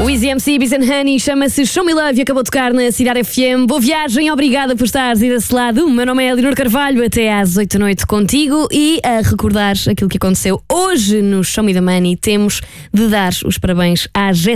O Easy MC, Biz and Honey, chama-se Show Me Love e acabou de tocar na Cidade FM. Boa viagem, obrigada por estares aí desse lado. O meu nome é Leonor Carvalho, até às 8 da noite contigo. E a recordar aquilo que aconteceu hoje no Show Me the Money, temos de dar os parabéns à Jéssica.